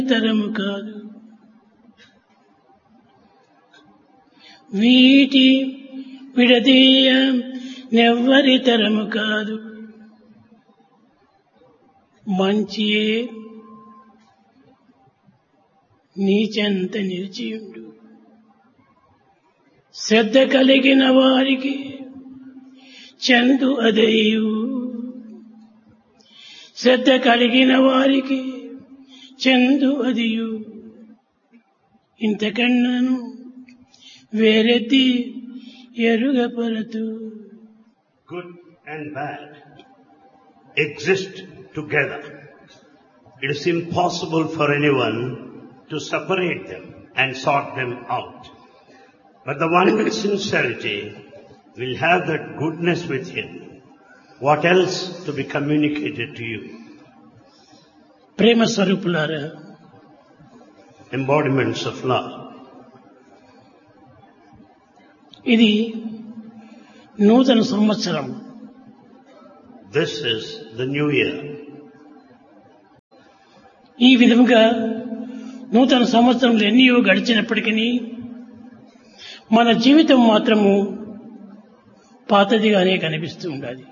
తరము కాదు. వీటి విడదీయ నెవ్వరి తరము కాదు. మంచియే నీచెంత నిలిచియుండు. శ్రద్ధ కలిగిన వారికి చందు అదయు. శ్రద్ధ కలిగిన వారికి Chandu అదియు. ఇంతకన్నాను వేరెత్తి ఎరుగపరతు. Good and bad exist together. It is impossible for anyone to separate them and sort them out. But the one with sincerity will have that goodness with him. What else to be communicated to you? ప్రేమ స్వరూపులారా, Embodiments of love. ఇది నూతన సంవత్సరం. This is the new year. ఈ విధముగా నూతన సంవత్సరంలో ఎన్నో గడిచినప్పటికీ మన జీవితం మాత్రము పాతదిగానే కనిపిస్తూ ఉండాలి.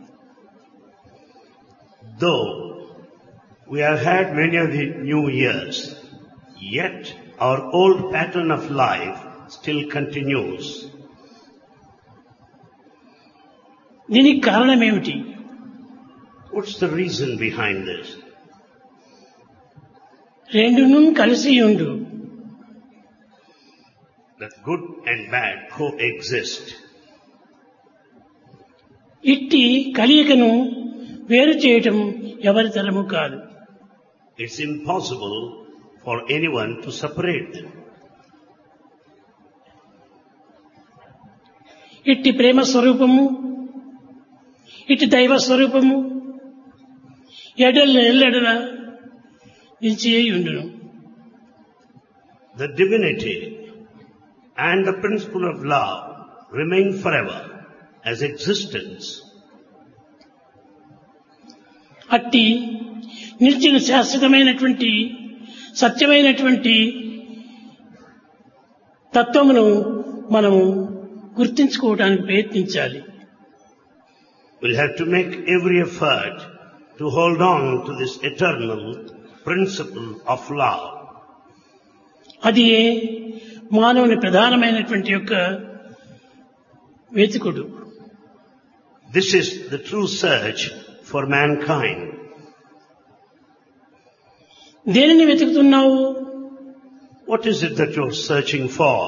Though we have had many of the new years, yet our old pattern of life still continues. దీనికి కారణం ఏమిటి? What's the reason behind this? రెండును కలిసి ఉండు. That good and bad coexist. ఇట్టి కలియకను వేరు చేయటం ఎవరి తరము కాదు. It's impossible for anyone to separate them. ఇట్టి ప్రేమ స్వరూపము, ఇట్టి దైవ స్వరూపము ఎల్లెడలా నిలిచి ఉండును. The divinity and the principle of love remain forever as existence. అట్టి నిలిచిన శాశ్వతమైనటువంటి సత్యమైనటువంటి తత్వమును మనము గుర్తించుకోవడానికి ప్రయత్నించాలి. We'll have to make every effort to hold on to this eternal principle of love. అది మానవుని ప్రధానమైనటువంటి యొక్క వెతుకుడు. This is the true search for mankind. దేనిని వెతుకుతున్నావు? What is it that you're searching for?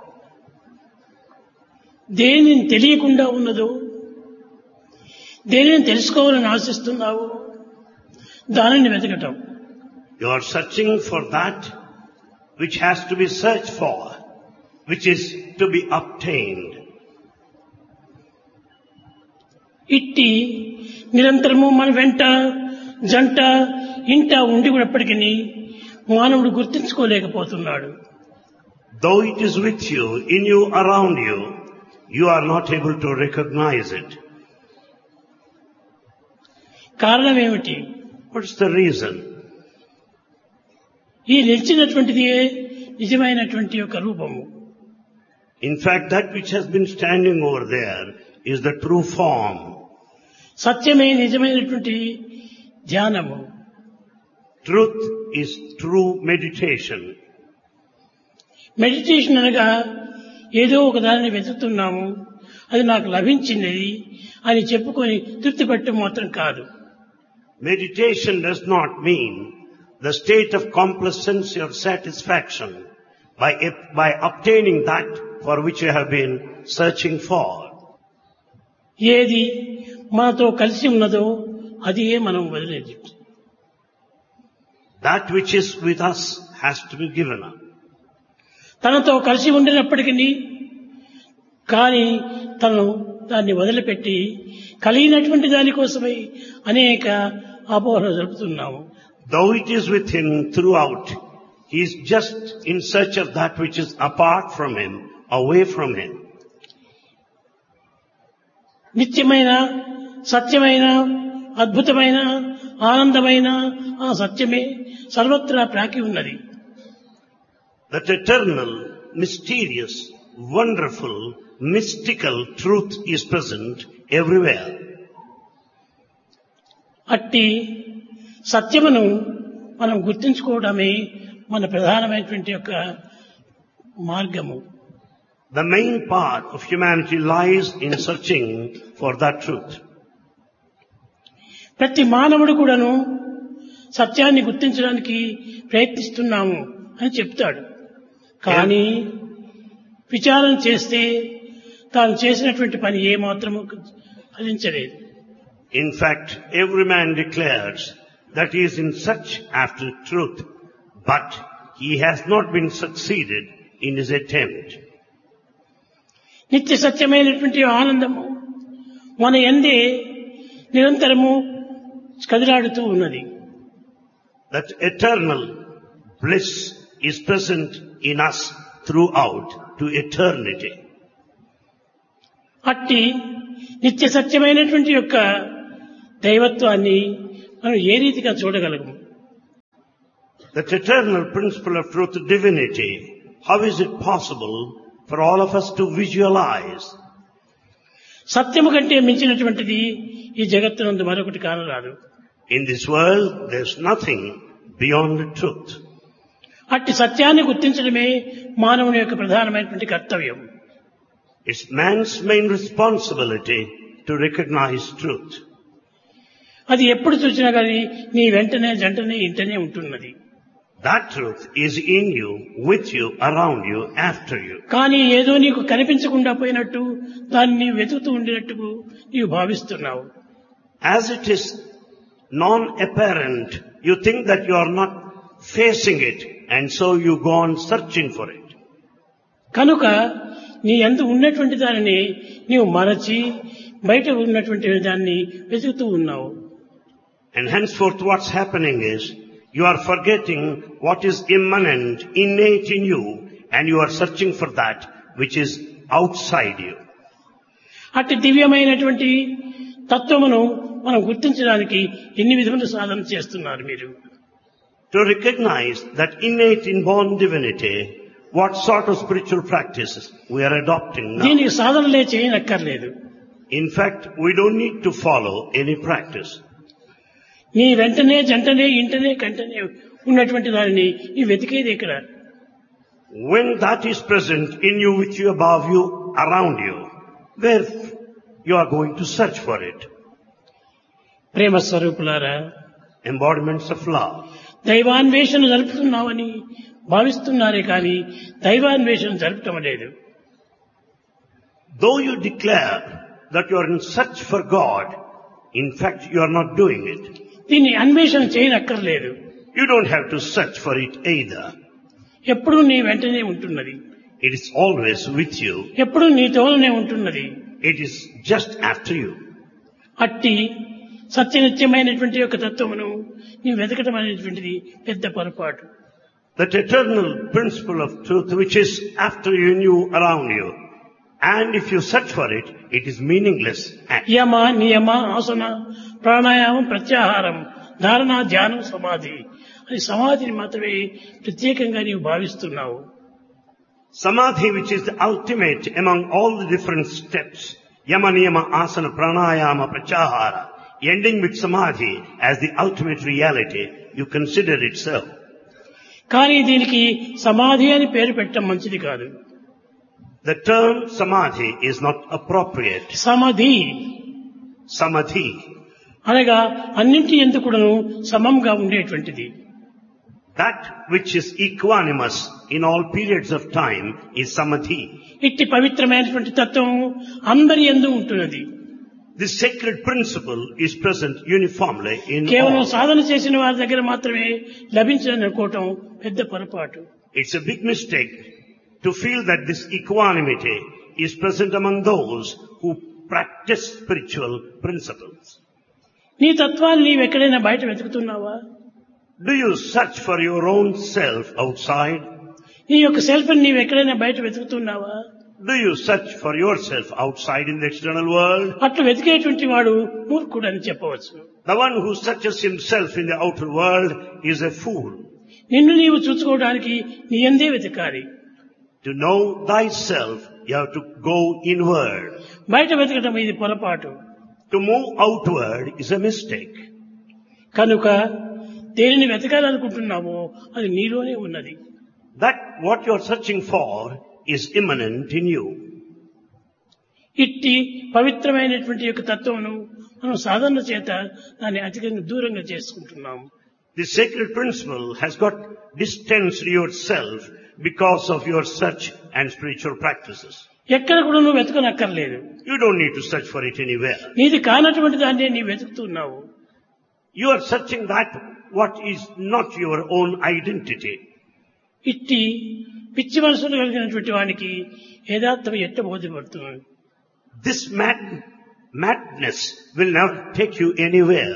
దేనిని తెలియకుండా ఉన్నదో, దేనిని తెలుసుకోవాలని ఆశిస్తున్నావు, దానిని వెతకటం. You are searching for that which has to be searched for, which is to be obtained. ఇట్టి నిరంతరము మన వెంట జంట ఇంట ఉండి కూడాప్పటికీ మానవుడు గుర్తించుకోలేకపోతున్నాడు. Though it is with you, in you, around you, you are not able to recognize it. కారణం ఏమిటి? What's the reason? ఈ నిలిచినటువంటిది నిజమైనటువంటి యొక్క రూపము. In fact, that which has been standing over there is the true form. సత్యమే నిజమైనటువంటి ధ్యానము. Truth is true meditation. Meditation అనగా ఏదో ఒక దానిని వెతుకుతున్నాము, అది నాకు లభించింది అని చెప్పుకొని తృప్తి పట్టడం మాత్రం కాదు. Meditation does not mean the state of complacency or satisfaction by obtaining that for which you have been searching for. ఏది మనతో కలిసి ఉన్నదో అదే మనం వదిలేది. That which is with us has to be given up. తనతో కలిసి ఉండినప్పటికీ కానీ తను దాన్ని వదిలిపెట్టి కలిగినటువంటి దానికోసమై అనేక అపోహలు జరుపుతున్నాము. Though it is with him throughout, he is just in search of that which is apart from him, away from him. నిత్యమైన సత్యమైన అద్భుతమైన ఆనందమైన ఆ సత్యమే సర్వత్రా ప్రాకి ఉన్నది. That eternal, mysterious, wonderful, mystical truth is present everywhere. అట్టి సత్యమును మనం గుర్తించుకోవడమే మన ప్రధానమైనటువంటి యొక్క మార్గము. The main part of humanity lies in searching for that truth. ప్రతి మానవుడు కూడాను సత్యాన్ని గుర్తించడానికి ప్రయత్నిస్తున్నాము అని చెప్తాడు. కానీ విచారణ చేస్తే తాను చేసినటువంటి పని ఏమాత్రము ఫలించలేదు. In fact, every man declares that he is in search after truth, but he has not been succeeded in his attempt. నిత్య సత్యమైనటువంటి ఆనందము మన యందే నిరంతరము కదిలాడుతూ ఉన్నది. That eternal bliss is present in us throughout to eternity. అట్టి నిత్య సత్యమైనటువంటి యొక్క దైవత్వాన్ని మనం ఏ రీతిగా చూడగలము? That eternal principle of truth, divinity, how is it possible for all of us to visualize? సత్యము కంటే మించినటువంటిది ఈ జగత్తునందు మరొకటి కానరాదు. In this world, there's nothing beyond the truth. అట్టి సత్యాన్ని గుర్తించడమే మానవుని యొక్క ప్రధానమైనటువంటి కర్తవ్యం. It's man's main responsibility to recognize truth. అది ఎప్పుడు చూసినా కానీ నీ వెంటనే జంటనే ఇంటనే ఉంటున్నది. That truth is in you, with you, around you, after you. కానీ ఏదో నీకు కనిపించకుండా పోయినట్టు దాన్ని నీవు వెతుకుతూ ఉండినట్టు నీవు భావిస్తున్నావు. As it is non-apparent, you think that you are not facing it, and so you go on searching for it. కనుక నీ యందు ఉన్నటువంటి దానిని నీవు మరచి బయట ఉన్నటువంటి దాన్ని వెతుకుతూ ఉన్నావు. And henceforth what's happening is, you are forgetting what is immanent, innate in you, and you are searching for that which is outside you. అట్టి దివ్యమైనటువంటి తత్వమును మనం గుర్తించడానికి ఎన్ని విధముల సాధన చేస్తున్నారు మీరు? To recognize that innate inborn divinity, what sort of spiritual practices we are adopting now? దీనికి సాధనలే చేయనక్కర్లేదు. In fact, we don't need to follow any practice. నీ వెంటనే జంటనే ఇంటనే కంటనే ఉన్నటువంటి దానిని నీ వెతికేది ఎక్కడ? When that is present in you, with you, above you, around you, where you are going to search for it. ప్రేమ స్వరూపులారా, Embodiments of love. దైవాన్వేషణ జరుపుతున్నామని భావిస్తున్నారే కానీ దైవాన్వేషణ జరపటం లేదు. Though you declare that you are in search for God, in fact you are not doing it. దీన్ని అన్వేషణ చేయనక్కర్లేదు. You don't have to search for it either. ఎప్పుడూ నీ వెంటనే ఉంటున్నది. It is always with you. ఎప్పుడూ నీ తోలనే ఉంటున్నది. It is just after you. అట్టి సత్యనిత్యమైనటువంటి యొక్క తత్వమును నీవు వెతకటం అనేటువంటిది పెద్ద పొరపాటు. That eternal principle of truth which is after you, in you, around you. And if you search for it, it is meaningless act. యమ నియమ ఆసన ప్రాణాయామం ప్రత్యాహారం ధారణ ధ్యానం సమాధి అని సమాధిని మాత్రమే ప్రత్యేకంగా నీవు భావిస్తున్నావు. Samadhi, which is the ultimate among all the different steps, yama, niyama, asana, pranayama, pratyahara, ending with samadhi as the ultimate reality, you consider it so. కానీ దీనికి సమాధి అని పేరు పెట్టడం మంచిది కాదు. The term samadhi is not appropriate. సమాధి Samadhi, అనగా అన్నింటి యందు కూడాను సమంగా ఉండేటువంటిది. that which is equanimous in all periods of time is samadhi. ఇట్టి పవిత్రమైనటువంటి తత్వం అందరి యందు ఉంటున్నది. This sacred principle is present uniformly in కేవలం all. సాధన చేసిన వారి దగ్గర మాత్రమే లభించదని అనుకోవటం పెద్ద పొరపాటు. It's a big mistake to feel that this equanimity is present among those who practice spiritual principles. నీ తత్వాన్ని నీవు ఎక్కడైనా బయట వెతుకుతున్నావా? Do you search for your own self outside? నీ యొక్క సెల్ఫ్ నీవు ఎక్కడైనా బయట వెతుకుతున్నావా? Do you search for yourself outside in the external world? అట్లు వెతికేటువంటి వాడు మూర్ఖుడు అని చెప్పవచ్చు. The one who searches himself in the outer world is a fool. నిన్ను నీవు చూసుకోవడానికి నీ యందే వెతకాలి. To know thyself, you have to go inward. బయట వెతకడం ఇది పొరపాటు. To move outward is a mistake. కనుక దేనిని వెతకాలనుకుంటున్నావో అది నీలోనే ఉన్నది. That what you are searching for is immanent in you. ఇట్టి పవిత్రమైనటువంటి యొక్క తత్వమును మనం సాధన చేత దాన్ని అధికంగా దూరంగా చేసుకుంటున్నాము. The sacred principle has got distanced yourself because of your search and spiritual practices. ఎక్కడ కూడా నువ్వు వెతకనక్కర్లేదు. You don't need to search for it anywhere. నీది కానటువంటి దాన్ని నీవు వెతుకుతున్నావు. You are searching that what is not your own identity. ఇట్టి పిచ్చి మనసులు కలిగినటువంటి వానికి యథార్థం ఎట్ట బోధపడుతున్నాడు. This madness will never take you anywhere.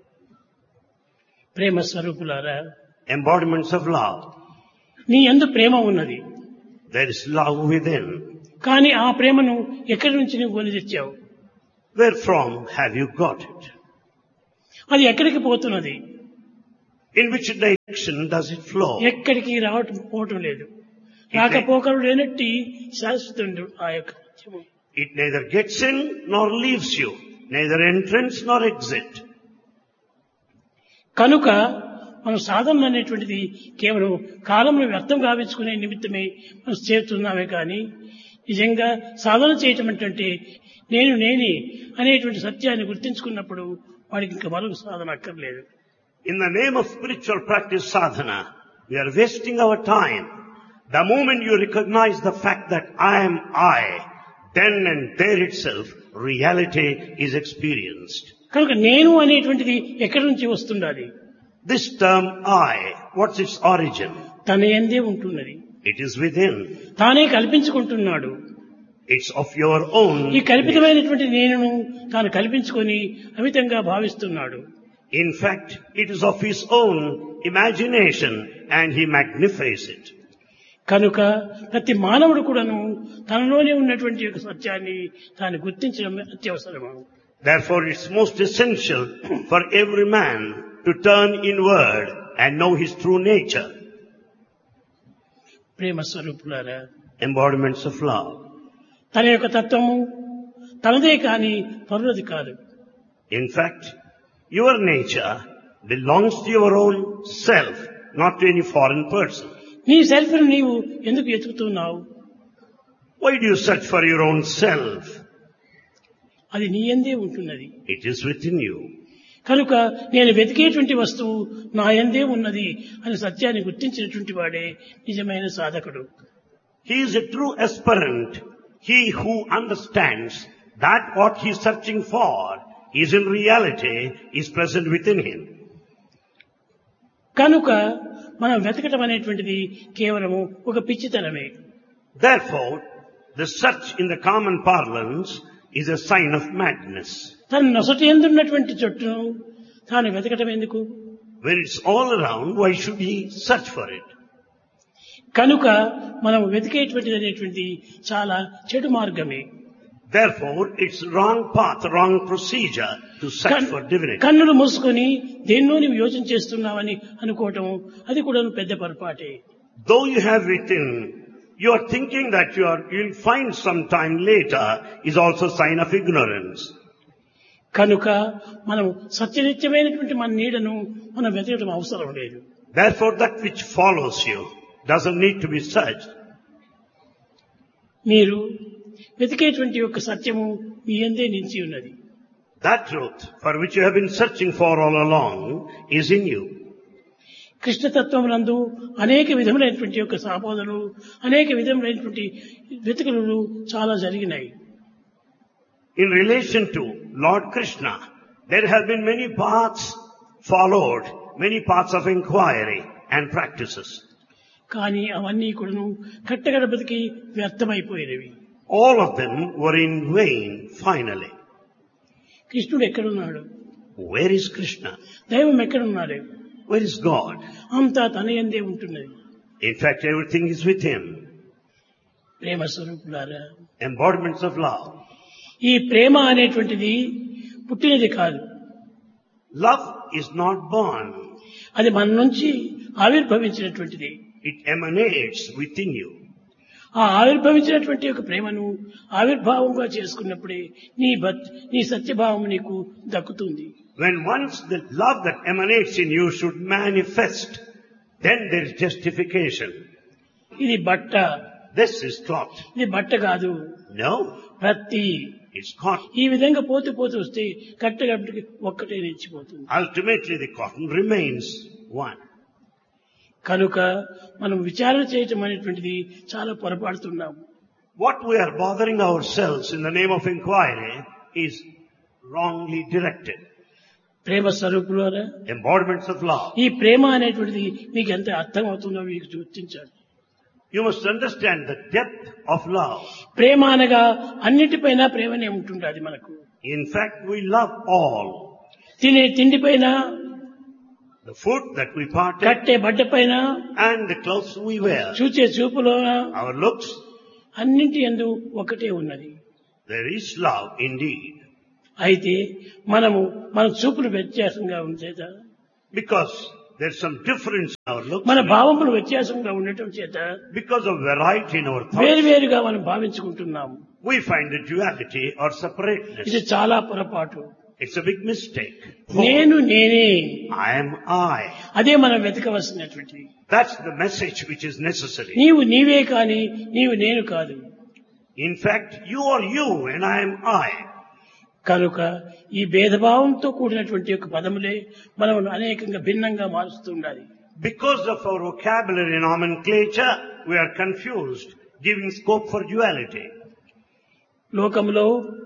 ప్రేమ స్వరూపులారా, Embodiments of love. నీ యందు ప్రేమ ఉన్నది. There is love within. కానీ ఆ ప్రేమను ఎక్కడి నుంచి నువ్వు కొని తెచ్చావు? Where from have you got it? అది ఎక్కడికి పోతున్నది? In which direction does it flow? ఎక్కడికి రావటం పోవటం లేదు. రాకపోకలు లేనట్టి శాశ్వతుడు ఆ యొక్క సత్యము. It neither gets in nor leaves you, neither entrance nor exit. కనుక మనం సాధన అనేటువంటిది కేవలం కాలంలో వ్యర్థం గావించుకునే నిమిత్తమే మనం చేస్తున్నామే కానీ నిజంగా సాధన చేయటం అంటే నేను నేనే అనేటువంటి సత్యాన్ని గుర్తించుకున్నప్పుడు వాడికి ఇంకా మరొక సాధన అక్కర్లేదు. In the name of spiritual practice sadhana, we are wasting our time. The moment you recognize the fact that I am I, then and there itself reality is experienced. కనుక నేను అనేటువంటిది ఎక్కడి నుంచి వస్తుండాలి? This term I, what's its origin? తన యందే ఉంటున్నది. It is within. తానే కల్పించుకుంటున్నాడు. It's of your own. ఈ కల్పితమైనటువంటి నేను తాను కల్పించుకొని అమితంగా భావిస్తున్నాడు. In fact, it is of his own imagination and he magnifies it. కనుక ప్రతి మానవుడు కూడాను తనలోనే ఉన్నటువంటి యొక్క సత్యాన్ని తాను గుర్తించడం అత్యవసరము. Therefore, it's most essential for every man to turn inward and know his true nature. ప్రేమ స్వరూపులారా, Embodiments of love. తన యొక్క తత్వము తనదే కాని పరులది కాదు. In fact, your nature belongs to your own self, not to any foreign person. నీ సెల్ఫ్ను నీవు ఎందుకు ఎతుకుతున్నావు? Why do you search for your own self? అది నీ యందే ఉంటున్నది. It is within you. కనుక నేను వెతికేటువంటి వస్తువు నా యందే ఉన్నది అని సత్యాన్ని గుర్తించినటువంటి వాడే నిజమైన సాధకుడు. He is a true aspirant. He who understands that what he is searching for is in reality is present within him. కనుక మనం వెతకటం అనేటువంటిది కేవలము ఒక పిచ్చితనమే. Therefore, the search in the common parlance is a sign of madness. తన నొసటి ఎందున్నటువంటి చెట్టును తాను వెతకటం ఎందుకు? When it's all around, why should he search for it? కనుక మనం వెతికేటువంటిది అనేటువంటి చాలా చెడు మార్గమే. Therefore, it's wrong path, wrong procedure to search for divinity. కన్నులు మూసుకొని దేన్నో నువ్వు యోచన చేస్తున్నావని అనుకోవటం అది కూడా పెద్ద పొరపాటే. Though you have written, you are thinking that you'll find some time later is also sign of ignorance. కనుక మనం సత్యనిత్యమైనటువంటి మన నీడను మనం వెతకడం అవసరం లేదు. Therefore, that which follows you doesn't need to be searched. మీరు వెతికేటువంటి యొక్క సత్యము మీ యందే నిలిచి ఉన్నది. That truth for which you have been searching for all along is in you. కృష్ణతత్వమునందు అనేక విధములైనటువంటి యొక్క సాబోధనలు అనేక విధములైనటువంటి వెతుకులు చాలా జరిగినాయి. In relation to Lord Krishna, there have been many paths followed, many paths of inquiry and practices. కానీ అవన్నీ కూడాను కట్టగడపతికి వ్యర్థమైపోయినవి. All of them were in vain finally. కృష్ణుడు ఎక్కడున్నాడు? Where is Krishna? దైవం ఎక్కడున్నాడు? Where is God? అంతా తన యందే ఉంటున్నది. In fact, everything is with him. ప్రేమ స్వరూపులారా, Embodiments of love. ఈ ప్రేమ అనేటువంటిది పుట్టినది కాదు. Love is not born. అది మన నుంచి ఆవిర్భవించినటువంటిది. It emanates within you. ఆ ఆవిర్భవించినటువంటి యొక్క ప్రేమను ఆవిర్భావంగా చేసుకున్నప్పుడే నీ సత్యభావం నీకు దక్కుతుంది. When once the love that emanates in you should manifest, then there is justification. ఇది బట్ట, This is cloth. ఇది బట్ట కాదు, No, ప్రతి. it's cotton. ఈ విధంగా పోతూ పోతూ వస్తే కట్టగట్టుకి ఒక్కటే నిలిచిపోతుంది. Ultimately the cotton remains one. కనుక మనం విచారణ చేయటం అనేటువంటిది చాలా పొరపాడుతున్నాము. What we are bothering ourselves in the name of inquiry is wrongly directed. ప్రేమ స్వరూపులారా, Embodiments of love. ఈ ప్రేమ అనేటువంటిది మీకు ఎంత అర్థం అవుతుందో మీకు గుర్తించాలి. You must understand the depth of love. ప్రేమ అనగా అన్నిటిపైన ప్రేమనే ఉంటుండాలి మనకు. In fact, we love all. తినే తిండి పైన, The food that we partake కట్టే బట్ట పైన, and the clothes we wear. చూచే చూపులోన, Our looks, అన్నింటి యందు ఒకటే ఉన్నది. there is love indeed. అయితే మనము మన చూపులు వ్యత్యాసంగా ఉండేద, Because there's some difference in our looks. మన భావములు వ్యత్యాసంగా ఉండటం చేత Because of variety in our thoughts. వేరువేరుగా మనం భావించుకుంటున్నాము. We find the duality or separateness. ఇది చాలా పొరపాటు. It's a big mistake. నేను నేనే, I am I. అదే మనం వెతకవలసినటువంటిది. That's the message which is necessary. నీవు నీవే కాని నీవు నేను కాదు. In fact, you are you and I am I. కనుక ఈ భేదభావంతో కూడినటువంటి యొక్క పదములే మనం అనేకంగా భిన్నంగా మారుస్తూ ఉండాలి. Because of our vocabulary nomenclature, we are confused, giving scope for duality. లోకంలో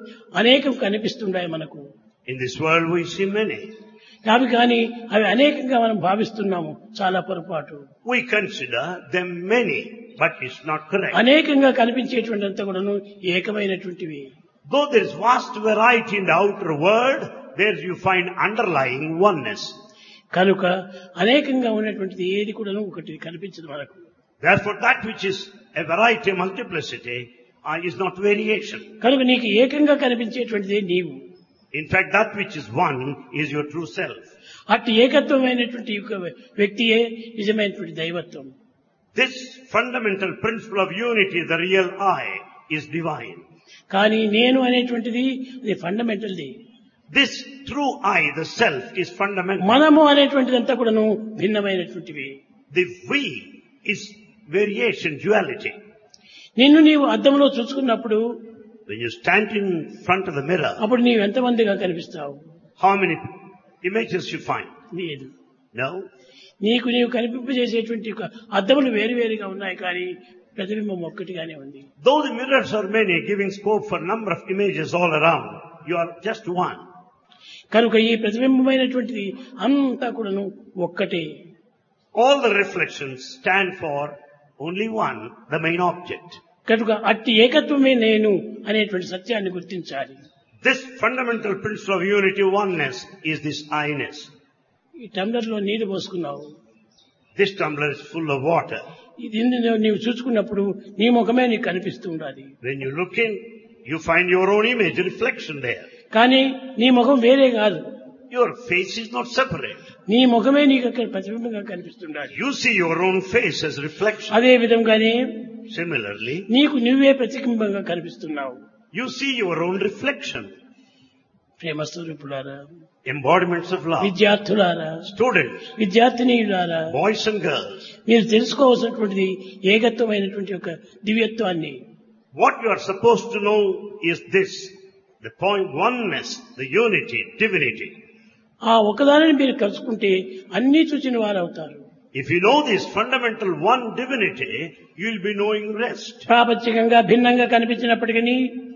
అనేకం కనిపిస్తుంటాయి మనకు. In this world we see many. అవి కానీ అవి అనేకంగా మనం భావిస్తున్నాము, చాలా పొరపాటు. We consider them many, but it's not correct. అనేకంగా కనిపించేటువంటి అంతా కూడాను ఏకమైనటువంటివి. Though there is vast variety in the outer world, there you find underlying oneness. కనుక అనేకంగా ఉన్నటువంటిది ఏది కూడాను ఒకటి కనిపించదు మనకు. Therefore that which is a variety, multiplicity, is not variation. కనుక నీకు ఏకంగా కనిపించేటువంటిదే నీవు. In fact, that which is one is your true self. అట్టి ఏకత్వమైనటువంటి వ్యక్తియే నిజమైనటువంటి దైవత్వం. This fundamental principle of unity, the real I, is divine. కానీ నేను అనేటువంటిది ఇది ఫండమెంటల్ది. This true I, the self, is fundamental. మనము అనేటువంటిదంతా కూడాను భిన్నమైనటువంటివి. The we is variation, duality. నిన్ను నీవు అద్దంలో చూసుకున్నప్పుడు, When you stand in front of the mirror, అప్పుడు నీవు ఎంతమందిగా కనిపిస్తావు? how many images you find? లేదు. No? నీకు నీవు కనిపింపజేసేటువంటి ఒక అద్దములు వేరువేరుగా ఉన్నాయి, కానీ ప్రతిబింబం ఒక్కటిగానే ఉంది. Though the mirrors are many, giving scope for number of images all around, you are just one. కనుక ఈ ప్రతిబింబమైనటువంటిది అంతా కూడాను ఒక్కటే. All the reflections stand for only one, the main object. కనుక అట్టి ఏకత్వమే నేను అనేటువంటి సత్యాన్ని గుర్తించాలి. This fundamental principle of unity, oneness, is this I-ness. ఈ టంబ్లర్లో నీళ్లు పోసుకున్నావు, This tumbler is full of water. ఇది నీవు చూసుకున్నప్పుడు నీ ముఖమే నీకు కనిపిస్తూ ఉండాలి. When you look in, you find your own image, reflection there. కానీ నీ ముఖం వేరే కాదు. Your face is not separate. నీ ముఖమే నీకు అక్కడ ప్రతిబింబంగా కనిపిస్తుండాలి. You see your own face as reflection. అదే విధంగానే Similarly, నీకు నువ్వే ప్రతిబింబంగా కనిపిస్తున్నావు. you see your own reflection. ప్రేమ స్వరూపులారా, Embodiments of love. విద్యార్థులారా, Students, విద్యార్థినీయులారా, boys and girls, మీరు తెలుసుకోవాల్సినటువంటిది ఏకత్వమైనటువంటి ఒక దివ్యత్వాన్ని. what you are supposed to know is this, the point oneness, the unity, divinity. ఆ ఒకదానిని మీరు కలుసుకుంటే అన్నీ చూచిన వారు అవుతారు. If you know this fundamental one divinity, you will be knowing rest. ప్రాపంచికంగా భిన్నంగా కనిపించినప్పటికీ,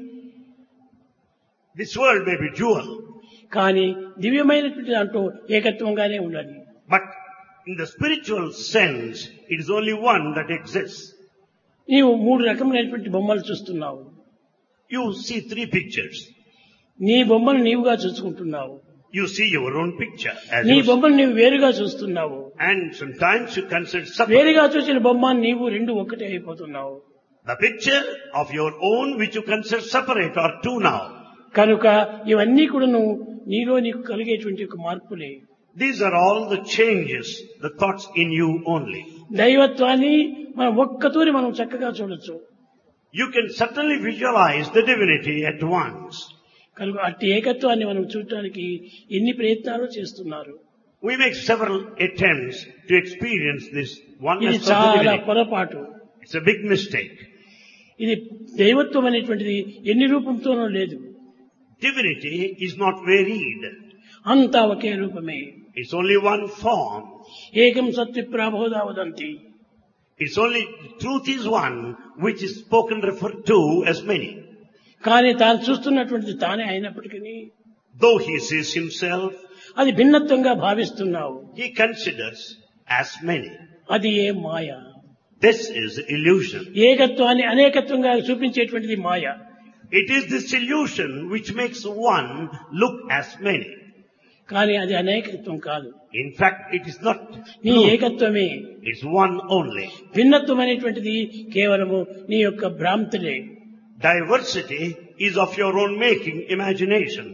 This world may be dual, కానీ దివ్యమైనటువంటి దాంట్లో ఏకత్వంగానే ఉన్నది. but in the spiritual sense, it is only one that exists. నీవు మూడు రకములైనటువంటి బొమ్మలు చూస్తున్నావు. You see three pictures. నీ బొమ్మను నీవుగా చూసుకుంటున్నావు. You see your own picture. నీ బొమ్మను నీవు వేరుగా చూస్తున్నావు. And sometimes you consider separate. వేరుగా చూసిన బొమ్మ నీవు రెండు ఒకటే అయిపోతున్నావు. The picture of your own which you consider separate are two now. కనుక ఇవన్నీ కూడా నీలో నీకు కలిగేటువంటి ఒక మార్పులే. These are all the changes, the thoughts in you only. దైవత్వాన్ని మనం ఒక్కతూరి మనం చక్కగా చూడొచ్చు. You can certainly visualize the divinity at once. కనుక అట్టి ఏకత్వాన్ని మనం చూడటానికి ఎన్ని ప్రయత్నాలు చేస్తున్నారు. We make several attempts to experience this ఇది oneness of the చాలా divinity. పొరపాటు. It's a big mistake. ఇది దైవత్వం అనేటువంటిది ఎన్ని రూపంతోనూ లేదు. Divinity is not varied. అంతా ఒకే రూపమే. It's only one form. ఏకం సత్విప్రాబోధా వదంతి. It's only, truth is one, which is spoken, referred to as many. కానీ తాను చూస్తున్నటువంటిది తానే అయినప్పటికీ Though he sees himself, అది భిన్నత్వంగా భావిస్తున్నావు. he considers as many. అది ఏ మాయ. This is illusion. ఏకత్వాన్ని అనేకత్వంగా చూపించేటువంటిది మాయ. It is this illusion which makes one look as many. కానీ అది అనేకత్వం కాదు. In fact, it is not నీ true. ఏకత్వమే. It's one only. భిన్నత్వం అనేటువంటిది కేవలము నీ యొక్క భ్రాంతులే. Diversity is of your own making, imagination.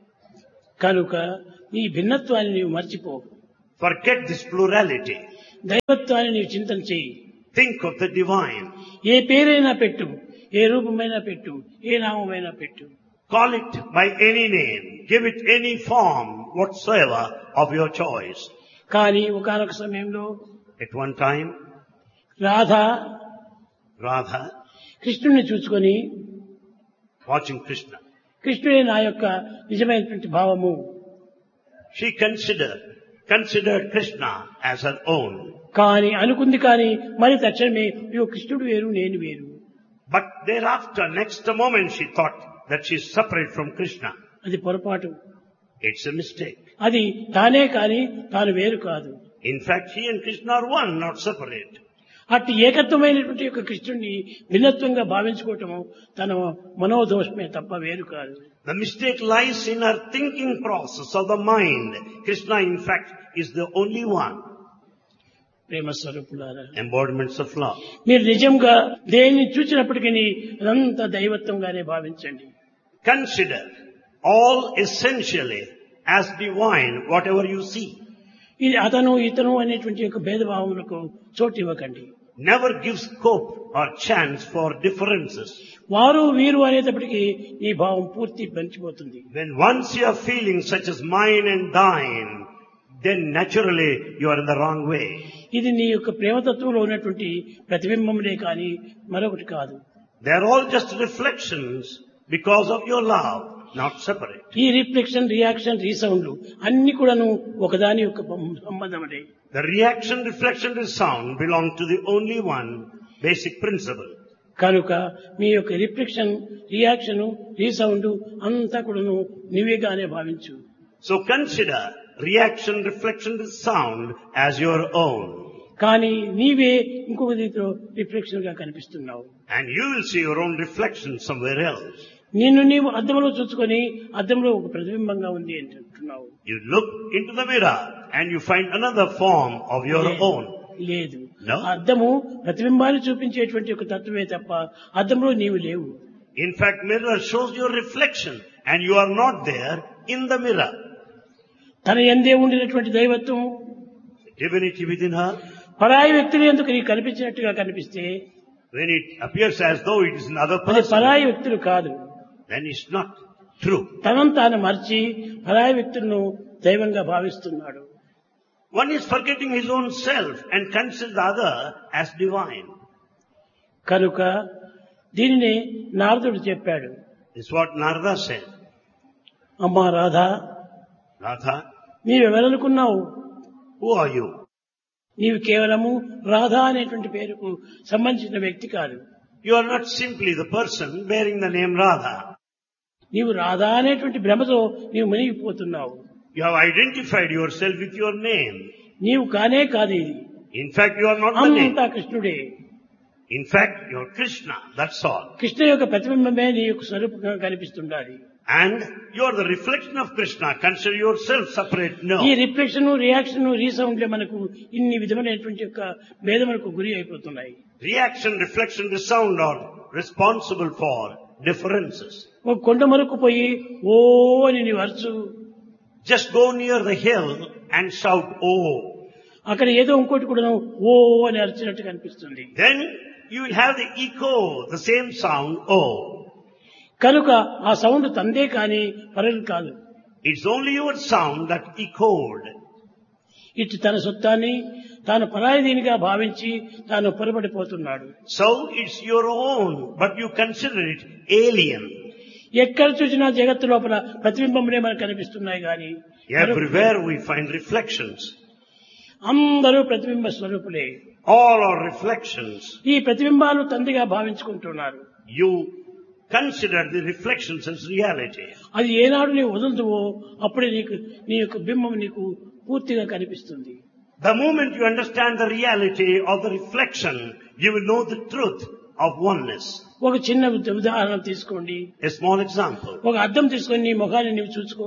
కనుక నీ భిన్నత్వాన్ని నీవు మర్చిపో. Forget this plurality. దైవత్వాన్ని నీవు చింతన చేయి. Think of the divine. ఏ పేరైనా పెట్టు, ఏ రూపమైనా పెట్టు, ఏ నామమైనా పెట్టు. Call it by any name. Give it any form whatsoever of your choice. కానీ ఒకానొక సమయంలో At one time, Radha Radha, కృష్ణుడిని చూసుకొని watching Krishna, కృష్ణుడే నా యొక్క నిజమైనటువంటి భావము. she considered Krishna as her own. కానీ అనుకుంది కానీ మరి తక్షణమే అయ్యో కృష్ణుడు వేరు నేను వేరు. But thereafter, next moment, she thought that she is separate from Krishna. అది పొరపాటు. It's a mistake. అది తానే కానీ తాను వేరు కాదు. In fact, he and Krishna are one, not separate. అట్టి ఏకత్వమైనటువంటి యొక్క కృష్ణుడిని భిన్నత్వంగా భావించుకోవటము తన మనోదోషమే తప్ప వేరు కాదు. The mistake lies in her thinking process of the mind. Krishna, in fact, is the only one. ప్రేమ స్వరూపులారా, Embodiments of love. మీరు నిజంగా దేన్ని చూసినప్పటికీ అదంతా దైవత్వంగానే భావించండి. Consider all essentially as divine, whatever you see. ఇది అతను ఇతను అనేటువంటి యొక్క భేదభావములకు చోటు ఇవ్వకండి. Never give scope or chance for differences. వారు వీరు అనేటప్పటికీ ఈ భావం పూర్తి పంచిపోతుంది. When once you are feeling such as mine and thine, then naturally you are in the wrong way. ఇది నీ యొక్క ప్రేమతత్వంలో ఉన్నటువంటి ప్రతిబింబములే కానీ మరొకటి కాదు. They are all just reflections because of your love, not separate. ఈ రిఫ్లెక్షన్, రియాక్షన్, రీసౌండ్లు అన్ని కూడాను ఒకదాని యొక్క సంబంధములే. The reaction, reflection, and sound belong to the only one basic principle. కనుక మీ యొక్క రిఫ్లెక్షన్, రియాక్షన్, రీసౌండ్ అంతా కూడాను నీవేగానే భావించు. So consider reaction, reflection, and sound as your own. కానీ నీవే ఇంకొక రీతిలో రిఫ్లెక్షన్ గా కనిపిస్తున్నావు. And you will see your own reflection somewhere else. నిన్ను నీవు అద్దంలో చూసుకొని అద్దంలో ఒక ప్రతిబింబంగా ఉంది అని అంటున్నావు. You look into the mirror and you find another form of your own. లేదు. No. అద్దము ప్రతిబింబాన్ని చూపించేటువంటి ఒక తత్వమే తప్ప అద్దంలో నీవు లేవు. In fact, mirror shows your reflection and you are not there in the mirror. తన యందే ఉండినటువంటి దైవత్వం Divinity within her, పరాయి వ్యక్తులు ఎందుకు నీకు కనిపించినట్టుగా కనిపిస్తే when it appears as though it is another అది person, పరాయి వ్యక్తులు కాదు. then it's not true. తనను తాను మర్చి పరాయి వ్యక్తులను దైవంగా భావిస్తున్నాడు. One is forgetting his own self and considers the other as divine. కనుక దీనినే నారదుడు చెప్పాడు. This is what Narada said. అమ్మా Radha, Radha, నీవెవరనుకున్నావు? who are you? నీవు కేవలము రాధా అనేటువంటి పేరుకు సంబంధించిన వ్యక్తి కాదు. You are not simply the person bearing the name Radha. నీవు రాధా అనేటువంటి భ్రమతో నీవు మునిగిపోతున్నావు. You have identified yourself with your name. నీవు కానే కాదు ఇది. In fact, you are not the name. అంతా కృష్ణుడే. In fact, you are Krishna. That's all. Krishna యొక్క ప్రతిబింబమే నీ యొక్క స్వరూపంగా కనిపిస్తుండాలి. And you are the reflection of Krishna. Consider yourself separate. No. ఈ రిఫ్లెక్షన్, రియాక్షన్, రీసౌండ్లే మనకు ఇన్ని విధమైనటువంటి యొక్క భేదములకు గురి అయిపోతున్నాయి. Reaction, reflection, the sound are responsible for differences. ఒక కొండ మరకు పోయి ఓ అని నీవు అరుచు. Just go near the hill and shout, oh. అక్కడ ఏదో ఇంకోటి కూడా ఓ అని అరిచినట్టు కనిపిస్తుంది. Then you will have the echo, the same sound, oh. కనుక ఆ సౌండ్ తందే కానీ పరులు కాదు. It's only your sound that echoed. ఇటు తన సొత్తాన్ని తాను పరాయిదీనిగా భావించి తాను పొరపడిపోతున్నాడు. So it's your own, but you consider it alien. ఎక్కడ చూసినా జగత్తు లోపల ప్రతిబింబములే మనకు కనిపిస్తున్నాయి కానీ Everywhere we find reflections. అందరూ ప్రతిబింబ స్వరూపులే. All are reflections. ఈ ప్రతిబింబాలు తందిగా భావించుకుంటున్నారు. You consider the reflections as reality. అది ఏనాడు నీవు వదులుతువో అప్పుడే నీకు నీ యొక్క బింబం నీకు పూర్తిగా కనిపిస్తుంది. The moment you understand the reality of the reflection, you will know the truth of oneness. ఒక చిన్న ఉదాహరణ తీసుకోండి. A small example. ఒక అద్దం తీసుకొని నీ ముఖాన్ని నీవు చూసుకో.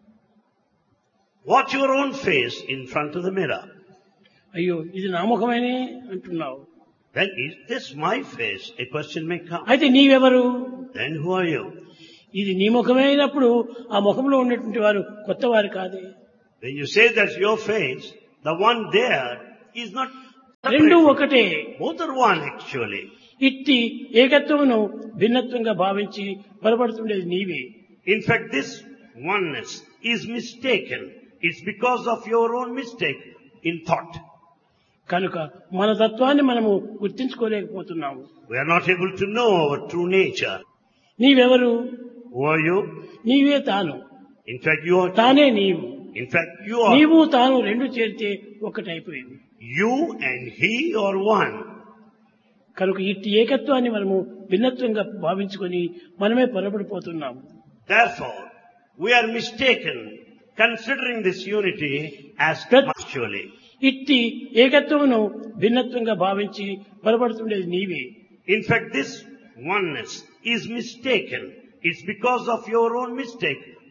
Watch your own face in front of the mirror. అయ్యో ఇది నా ముఖమేనే అంటున్నావు. Then is this my face? A question may come. అయితే నీవెవరు? Then who are you? ఇది నీ ముఖమే అయినప్పుడు ఆ ముఖంలో ఉన్నటువంటి వారు కొత్త వారు కాదే. When you say that's your face, the one there is not రెండు separate. ఒకటే. Both are one actually. ఇట్టి ఏకత్వమును భిన్నత్వంగా భావించి పొరపడుతుండేది నీవే. In fact, this oneness is mistaken. It's because of your own mistake in thought. కనుక మన తత్వాన్ని మనము గుర్తించుకోలేకపోతున్నాము. We are not able to know our true nature. నీవెవరు? Who are you? నీవే తాను. In fact, you are. తానే నీవు. In fact, you are. నీవు తాను రెండు చేరితే ఒకటైపోయింది. You and he are one. కనుక ఇట్టి ఏకత్వాన్ని మనము భిన్నత్వంగా భావించుకొని మనమే పొరపడిపోతున్నాము. Therefore, we are mistaken considering this unity as actually. ఇట్టి ఏకత్వమును భిన్నత్వంగా భావించి పొరపడుతుండేది నీవే. In fact, this oneness is mistaken. It's because of your own mistake